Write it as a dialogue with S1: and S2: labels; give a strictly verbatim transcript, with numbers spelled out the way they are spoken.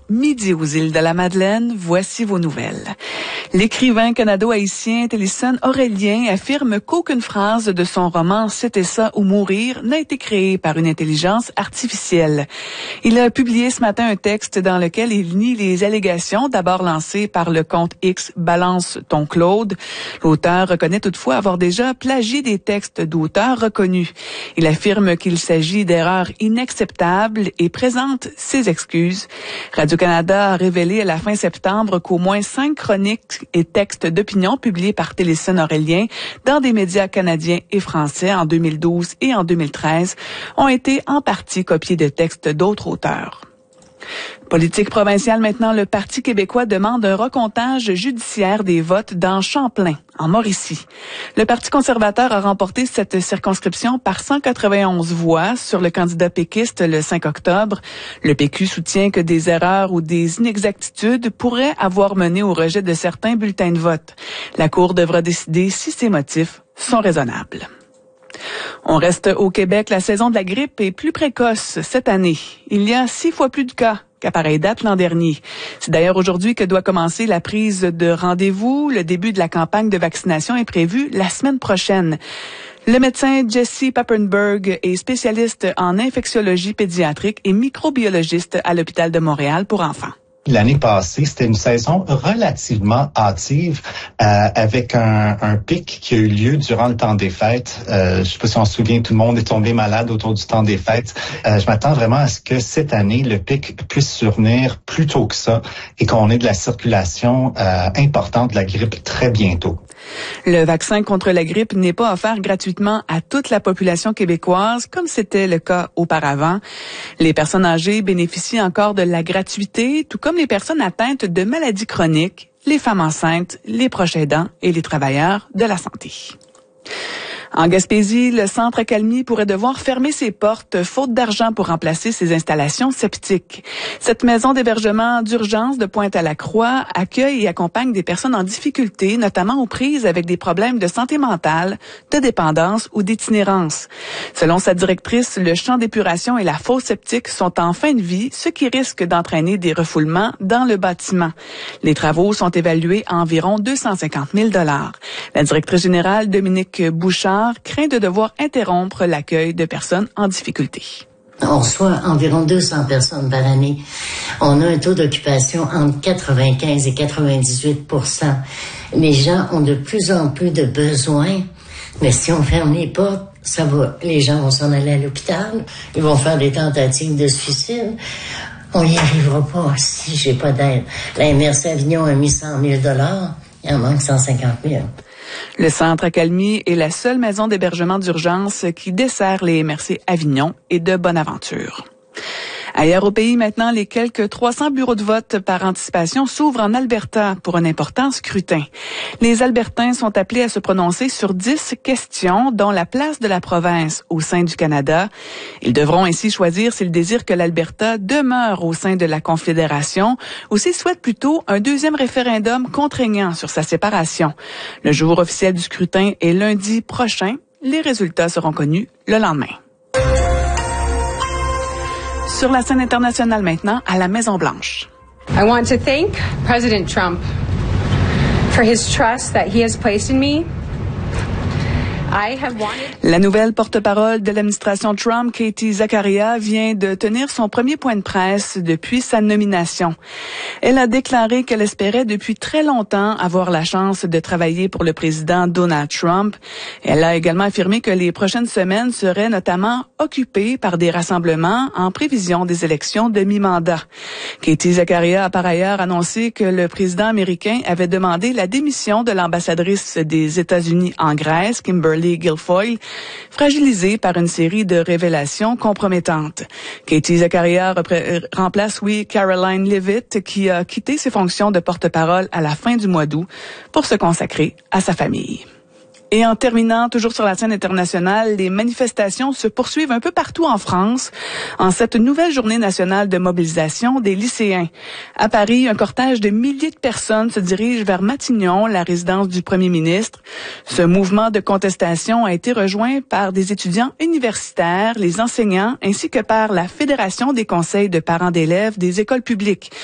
S1: Midi aux îles de la Madeleine, voici vos nouvelles. L'écrivain canado-haïtien Télésphore Aurélien affirme qu'aucune phrase de son roman « C'était ça ou mourir » n'a été créée par une intelligence artificielle. Il a publié ce matin un texte dans lequel il nie les allégations d'abord lancées par le compte X « Balance ton Claude ». L'auteur reconnaît toutefois avoir déjà plagié des textes d'auteurs reconnus. Il affirme qu'il s'agit d'erreurs inacceptables et présente ses excuses. Radio-Canada a révélé à la fin septembre qu'au moins cinq chroniques et textes d'opinion publiés par Télésphore Aurélien dans des médias canadiens et français en deux mille douze et en deux mille treize ont été en partie copiés de textes d'autres auteurs. Politique provinciale maintenant, le Parti québécois demande un recomptage judiciaire des votes dans Champlain, en Mauricie. Le Parti conservateur a remporté cette circonscription par cent quatre-vingt-onze voix sur le candidat péquiste le cinq octobre. Le P Q soutient que des erreurs ou des inexactitudes pourraient avoir mené au rejet de certains bulletins de vote. La Cour devra décider si ces motifs sont raisonnables. On reste au Québec. La saison de la grippe est plus précoce cette année. Il y a six fois plus de cas qu'à pareille date l'an dernier. C'est d'ailleurs aujourd'hui que doit commencer la prise de rendez-vous. Le début de la campagne de vaccination est prévu la semaine prochaine. Le médecin Jesse Papenburg est spécialiste en infectiologie pédiatrique et microbiologiste à l'hôpital de Montréal pour enfants.
S2: L'année passée, c'était une saison relativement hâtive euh, avec un, un pic qui a eu lieu durant le temps des fêtes. Euh, je ne sais pas si on se souvient, tout le monde est tombé malade autour du temps des fêtes. Euh, je m'attends vraiment à ce que cette année, le pic puisse survenir plus tôt que ça et qu'on ait de la circulation euh, importante de la grippe très bientôt.
S1: Le vaccin contre la grippe n'est pas offert gratuitement à toute la population québécoise, comme c'était le cas auparavant. Les personnes âgées bénéficient encore de la gratuité, tout comme les personnes atteintes de maladies chroniques, les femmes enceintes, les proches aidants et les travailleurs de la santé. En Gaspésie, le centre Accalmie pourrait devoir fermer ses portes faute d'argent pour remplacer ses installations septiques. Cette maison d'hébergement d'urgence de Pointe-à-la-Croix accueille et accompagne des personnes en difficulté, notamment aux prises avec des problèmes de santé mentale, de dépendance ou d'itinérance. Selon sa directrice, le champ d'épuration et la fosse septique sont en fin de vie, ce qui risque d'entraîner des refoulements dans le bâtiment. Les travaux sont évalués à environ deux cent cinquante mille dollars. La directrice générale, Dominique Bouchard, craint de devoir interrompre l'accueil de personnes en difficulté.
S3: On reçoit environ deux cents personnes par année. On a un taux d'occupation entre quatre-vingt-quinze et quatre-vingt-dix-huit pour cent. Les gens ont de plus en plus de besoins, mais si on ferme les portes, ça va. Les gens vont s'en aller à l'hôpital, ils vont faire des tentatives de suicide. On n'y arrivera pas si j'ai pas d'aide. La M R C Avignon a mis cent mille dollars, il en manque cent cinquante mille.
S1: Le centre Accalmie est la seule maison d'hébergement d'urgence qui dessert les M R C Avignon et de Bonaventure. Ailleurs au pays, maintenant, les quelques trois cents bureaux de vote par anticipation s'ouvrent en Alberta pour un important scrutin. Les Albertains sont appelés à se prononcer sur dix questions, dont la place de la province au sein du Canada. Ils devront ainsi choisir s'ils désirent que l'Alberta demeure au sein de la Confédération ou s'ils souhaitent plutôt un deuxième référendum contraignant sur sa séparation. Le jour officiel du scrutin est lundi prochain. Les résultats seront connus le lendemain. Sur la scène internationale maintenant, à la Maison-Blanche.
S4: I want to thank President Trump for his trust that he has placed in me. I have wanted...
S1: La nouvelle porte-parole de l'administration Trump, Katie Zakaria, vient de tenir son premier point de presse depuis sa nomination. Elle a déclaré qu'elle espérait depuis très longtemps avoir la chance de travailler pour le président Donald Trump. Elle a également affirmé que les prochaines semaines seraient notamment occupées par des rassemblements en prévision des élections de mi-mandat. Katie Zakaria a par ailleurs annoncé que le président américain avait demandé la démission de l'ambassadrice des États-Unis en Grèce, Kimberly Guilfoyle, fragilisée par une série de révélations compromettantes. Katie Zakaria remplace, oui, Caroline Leavitt, qui a quitté ses fonctions de porte-parole à la fin du mois d'août pour se consacrer à sa famille. Et en terminant, toujours sur la scène internationale, les manifestations se poursuivent un peu partout en France en cette nouvelle journée nationale de mobilisation des lycéens. À Paris, un cortège de milliers de personnes se dirige vers Matignon, la résidence du premier ministre. Ce mouvement de contestation a été rejoint par des étudiants universitaires, les enseignants, ainsi que par la Fédération des conseils de parents d'élèves des écoles publiques.